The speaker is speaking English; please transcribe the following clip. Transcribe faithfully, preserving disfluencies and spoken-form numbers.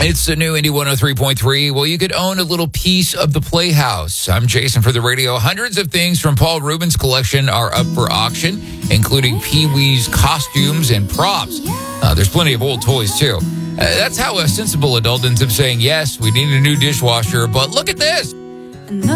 It's the new Indy one oh three point three. Well, you could own a little piece of the Playhouse. I'm Jason for the radio. Hundreds of things from Paul Rubens' collection are up for auction, including Pee-wee's costumes and props. Uh, there's plenty of old toys, too. Uh, that's how a sensible adult ends up saying, yes, we need a new dishwasher, but look at this.